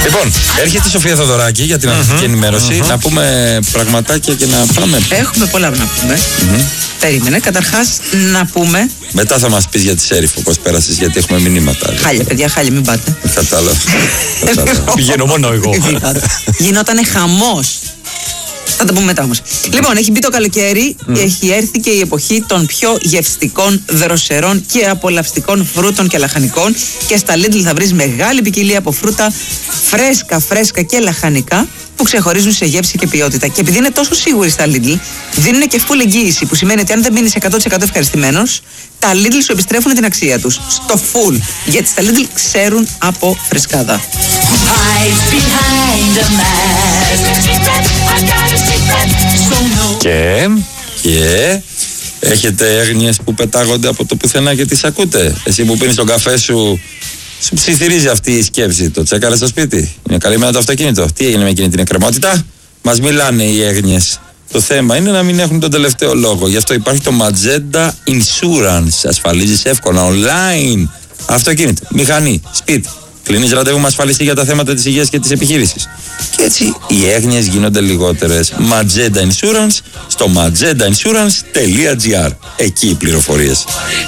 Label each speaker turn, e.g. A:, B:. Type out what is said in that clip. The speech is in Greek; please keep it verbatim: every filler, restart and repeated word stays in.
A: Λοιπόν, έρχεται η Σοφία Θοδωράκη για την αρχική mm-hmm. ενημέρωση. Mm-hmm. Να πούμε πραγματάκια και να πάμε.
B: Έχουμε πολλά να πούμε. Mm-hmm. Περίμενε. Καταρχάς να πούμε.
A: Μετά θα μας πεις για τη Σέριφο πώς πέρασες, γιατί έχουμε μηνύματα.
B: Χάλια, παιδιά, χάλια, μην πάτε.
A: Κατάλαβα.
C: Πηγαίνω μόνο εγώ.
B: Γινότανε χαμός. Θα τα πούμε μετά όμως. Λοιπόν, έχει μπει το καλοκαίρι, mm. έχει έρθει και η εποχή των πιο γευστικών, δροσερών και απολαυστικών φρούτων και λαχανικών. Και στα Lidl θα βρεις μεγάλη ποικιλία από φρούτα φρέσκα, φρέσκα και λαχανικά που ξεχωρίζουν σε γεύση και ποιότητα. Και επειδή είναι τόσο σίγουροι στα Lidl, δίνουν και full εγγύηση, που σημαίνει ότι αν δεν μείνεις εκατό τοις εκατό ευχαριστημένος, τα Lidl σου επιστρέφουν την αξία τους. Στο full. Γιατί στα Lidl ξέρουν από φρεσκάδα.
A: Και, και έχετε έγνοιες που πετάγονται από το πουθενά και τις ακούτε. Εσύ που πίνεις τον καφέ σου, σου ψιθυρίζει αυτή η σκέψη. Το τσέκαρες στο σπίτι? Είναι καλυμμένο το αυτοκίνητο? Τι έγινε με εκείνη την εκκρεμότητα? Μας μιλάνε οι έγνοιες. Το θέμα είναι να μην έχουν τον τελευταίο λόγο. Γι' αυτό υπάρχει το Magenta Insurance. Ασφαλίζεις εύκολα online αυτοκίνητο, μηχανή, σπίτι. Κλείνεις ραντεβού με ασφαλιστή για τα θέματα της υγείας και της επιχείρησης. Και έτσι οι έγνοιες γίνονται λιγότερες. Magenta Insurance στο magenta insurance τελεία gr. Εκεί οι πληροφορίες.